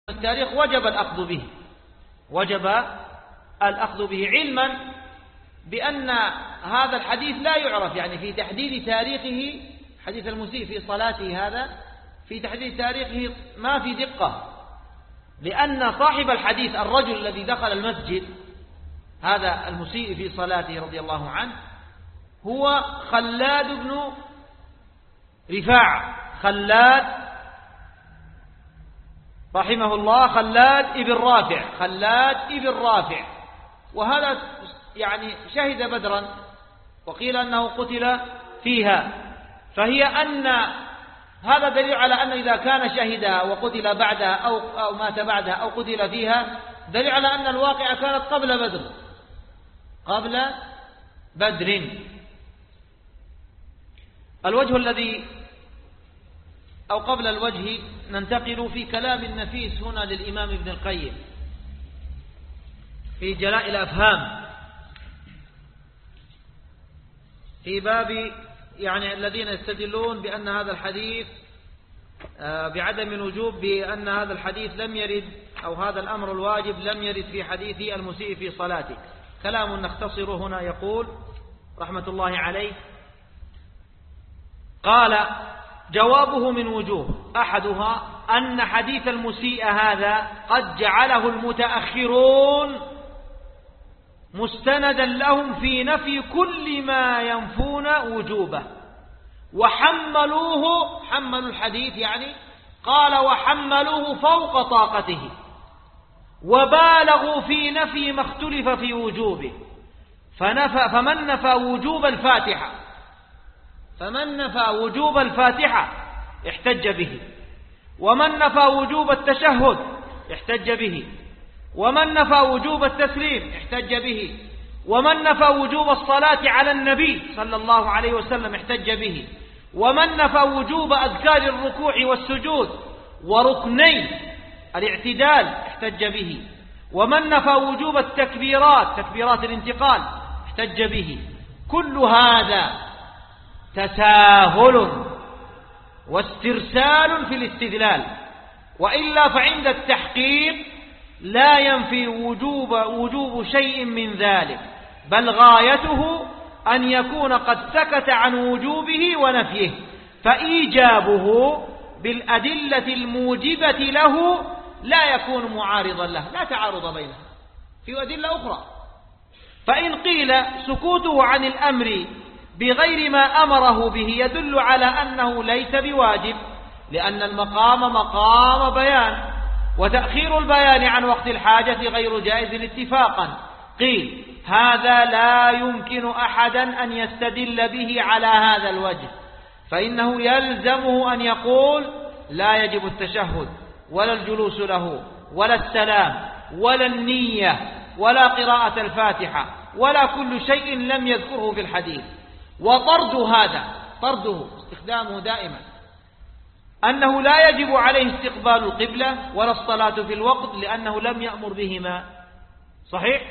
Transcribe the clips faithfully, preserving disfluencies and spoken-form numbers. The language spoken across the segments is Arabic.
التاريخ وجب الأخذ به، وجب الأخذ به، علما بأن هذا الحديث لا يعرف، يعني في تحديد تاريخه، حديث المسيء في صلاته هذا في تحديد تاريخه ما في دقة، لأن صاحب الحديث الرجل الذي دخل المسجد هذا المسيء في صلاته رضي الله عنه هو خلاد بن رفاعة، خلاد رحمه الله، خلاد ابن رافع، خلاد ابن رافع، وهذا يعني شهد بدرا وقيل أنه قتل فيها، فهي أن هذا دليل على أن إذا كان شهدها وقتل بعدها أو, أو مات بعدها أو قتل فيها دليل على أن الواقعة كانت قبل بدر، قبل بدر. الوجه الذي أو قبل الوجه ننتقل في كلام النفيس هنا للإمام ابن القيم في جلاء الأفهام في باب يعني الذين يستدلون بأن هذا الحديث بعدم الوجوب، بأن هذا الحديث لم يرد أو هذا الأمر الواجب لم يرد في حديث المسيء في صلاته. كلام نختصر هنا، يقول رحمة الله عليه: قال: جوابه من وجوه، أحدها أن حديث المسيء هذا قد جعله المتأخرون مستندا لهم في نفي كل ما ينفون وجوبه، وحملوه، حملوا الحديث يعني قال وحملوه فوق طاقته، وبالغوا في نفي ما اختلف في وجوبه، فنفى فمن نفى وجوب الفاتحة فمن نفى وجوب الفاتحة احتج به، ومن نفى وجوب التشهد احتج به، ومن نفى وجوب التسليم احتج به، ومن نفى وجوب الصلاة على النبي صلى الله عليه وسلم احتج به، ومن نفى وجوب أذكار الركوع والسجود وركني الاعتدال احتج به، ومن نفى وجوب التكبيرات تكبيرات الانتقال احتج به. كل هذا تساهل واسترسال في الاستدلال، وإلا فعند التحقيق لا ينفي وجوب وجوب شيء من ذلك، بل غايته أن يكون قد سكت عن وجوبه ونفيه، فإيجابه بالأدلة الموجبة له لا يكون معارضا له، لا تعارض بينها، في أدلة أخرى. فإن قيل سكوته عن الأمر بغير ما أمره به يدل على أنه ليس بواجب، لأن المقام مقام بيان، وتأخير البيان عن وقت الحاجة غير جائز اتفاقا. قيل هذا لا يمكن أحدا أن يستدل به على هذا الوجه، فإنه يلزمه أن يقول لا يجب التشهد ولا الجلوس له ولا السلام ولا النية ولا قراءة الفاتحة ولا كل شيء لم يذكره في الحديث. وطرد هذا، طرده استخدامه دائما، أنه لا يجب عليه استقبال القبلة ولا الصلاة في الوقت لأنه لم يأمر بهما، صحيح؟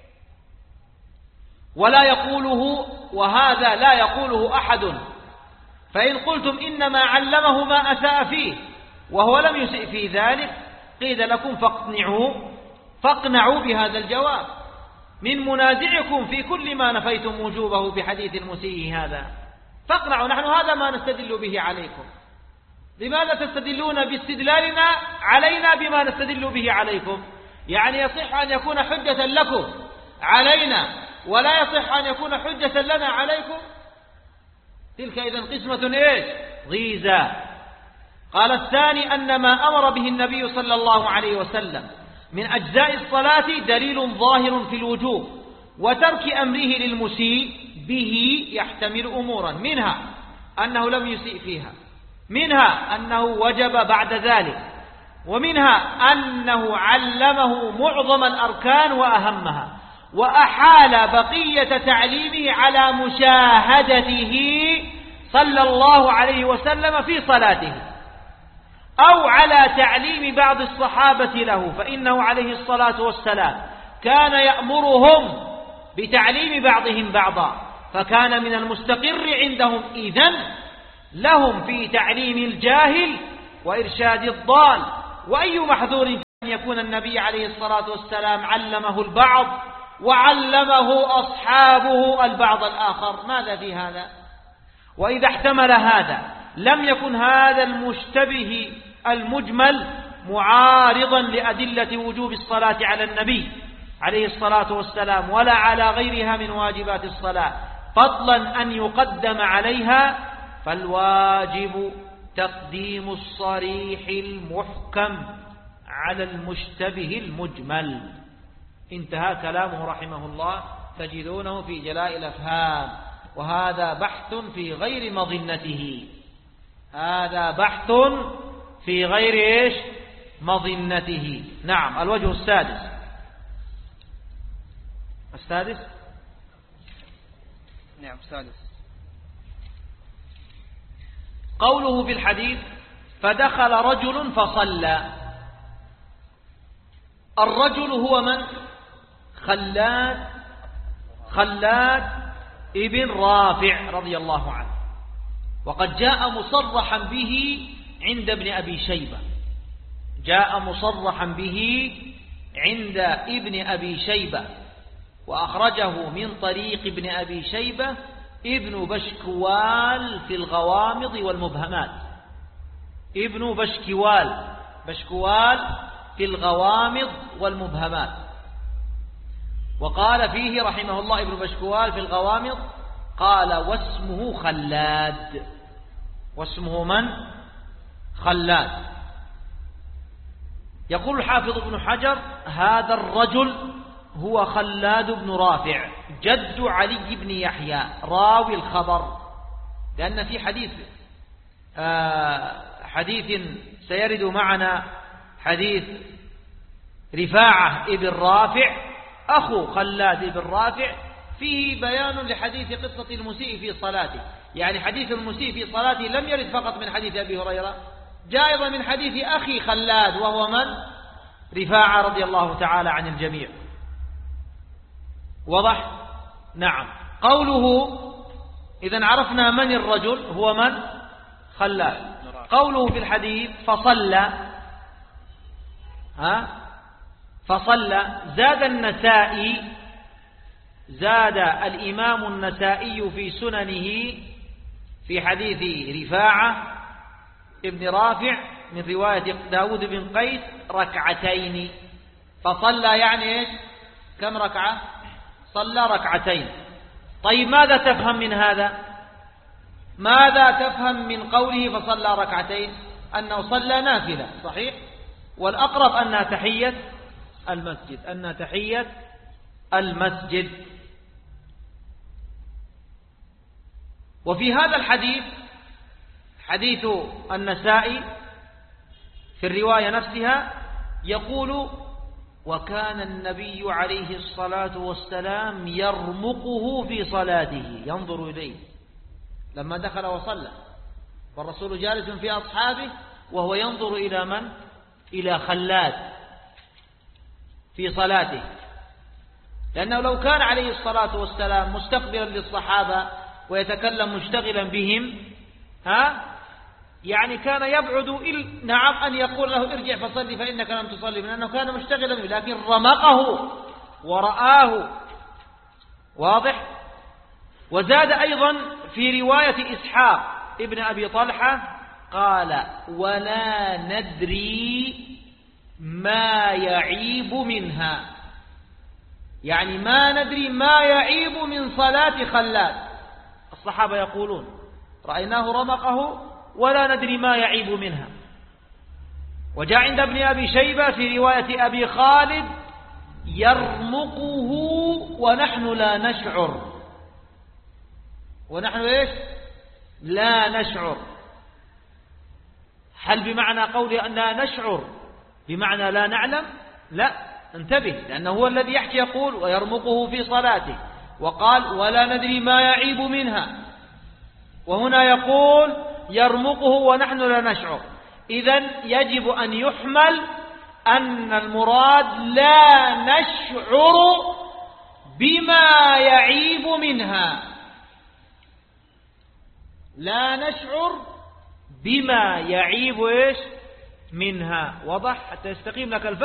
ولا يقوله، وهذا لا يقوله أحد، فإن قلتم إنما علمه ما أساء فيه وهو لم يسئ في ذلك قيل لكم فاقنعوا فاقنعوا بهذا الجواب من منازعكم في كل ما نفيتم وجوبه بحديث المسيء هذا، فاقنعوا، نحن هذا ما نستدل به عليكم. لماذا تستدلون باستدلالنا علينا بما نستدل به عليكم؟ يعني يصح أن يكون حجة لكم علينا ولا يصح أن يكون حجة لنا عليكم؟ تلك إذن قسمة إيش؟ ضيزى. قال الثاني أن ما أمر به النبي صلى الله عليه وسلم من أجزاء الصلاة دليل ظاهر في الوجوب، وترك أمره للمسيء به يحتمل أمورا، منها أنه لم يسيء فيها، منها أنه وجب بعد ذلك، ومنها أنه علمه معظم الأركان وأهمها، وأحال بقية تعليمه على مشاهدته صلى الله عليه وسلم في صلاته، أو على تعليم بعض الصحابة له، فإنه عليه الصلاة والسلام كان يأمرهم بتعليم بعضهم بعضا، فكان من المستقر عندهم إذن لهم في تعليم الجاهل وإرشاد الضال، وأي محذور يكون النبي عليه الصلاة والسلام علمه البعض وعلمه أصحابه البعض الآخر، ماذا في هذا؟ وإذا احتمل هذا لم يكن هذا المشتبه المجمل معارضا لأدلة وجوب الصلاة على النبي عليه الصلاة والسلام ولا على غيرها من واجبات الصلاة، فضلا أن يقدم عليها، فالواجب تقديم الصريح المحكم على المشتبه المجمل. انتهى كلامه رحمه الله، تجدونه في جلاء الأفهام، وهذا بحث في غير مظنته، هذا بحث في غير إيش؟ مظنته. نعم. الوجه السادس السادس نعم السادس قوله في الحديث فدخل رجل فصلى. الرجل هو من؟ خلاد خلاد ابن رافع رضي الله عنه، وقد جاء مصرحا به عند ابن أبي شيبة، جاء مصرحا به عند ابن أبي شيبة، وأخرجه من طريق ابن أبي شيبة ابن بشكوال في الغوامض والمبهمات، ابن بشكوال بشكوال في الغوامض والمبهمات. وقال فيه رحمه الله ابن بشكوال في الغوامض، قال واسمه خلاد، واسمه من؟ خلاد. يقول الحافظ ابن حجر هذا الرجل هو خلاد بن رافع جد علي بن يحيى راوي الخبر، لأن في حديث آه حديث سيرد معنا حديث رفاعة ابن رافع أخو خلاد ابن رافع فيه بيان لحديث قصة المسيء في صلاته، يعني حديث المسيء في صلاته لم يرد فقط من حديث أبي هريرة، جاء أيضا من حديث أخي خلاد وهو من؟ رفاعة رضي الله تعالى عن الجميع. وضح؟ نعم. قوله إذن عرفنا من الرجل هو من؟ خلاد. قوله في الحديث فصلى، ها فصلى، زاد النسائي، زاد الإمام النسائي في سننه في حديث رفاعة ابن رافع من رواية داود بن قيس ركعتين. فصلى يعني إيش؟ كم ركعة؟ صلى ركعتين. طيب ماذا تفهم من هذا؟ ماذا تفهم من قوله فصلى ركعتين؟ أنه صلى نافلة، صحيح؟ والأقرب أنها تحية المسجد، أنها تحية المسجد. وفي هذا الحديث حديث النسائي في الرواية نفسها يقول وكان النبي عليه الصلاة والسلام يرمقه في صلاته، ينظر إليه لما دخل وصلى، والرسول جالس في أصحابه وهو ينظر إلى من؟ إلى خلاد في صلاته، لأنه لو كان عليه الصلاة والسلام مستقبلا للصحابة ويتكلم مشتغلا بهم ها يعني كان يبعد إل... نعم أن يقول له ارجع فصلي فإنك لم تصلي، لأنه كان مشتغلا به، لكن رمقه ورآه. واضح؟ وزاد أيضا في رواية إسحاق ابن أبي طلحة قال ولا ندري ما يعيب منها، يعني ما ندري ما يعيب من صلاة خلاد. الصحابة يقولون رأيناه رمقه ولا ندري ما يعيب منها. وجاء عند ابن أبي شيبة في رواية أبي خالد يرمقه ونحن لا نشعر، ونحن إيش؟ لا نشعر. هل بمعنى قولي أن لا نشعر بمعنى لا نعلم؟ لا، انتبه، لأنه هو الذي يحكي يقول ويرمقه في صلاته، وقال ولا ندري ما يعيب منها، وهنا يقول يرمقه ونحن لا نشعر. إذن يجب أن يحمل أن المراد لا نشعر بما يعيب منها، لا نشعر بما يعيب إيش منها. وضح حتى يستقيم لك الفهم.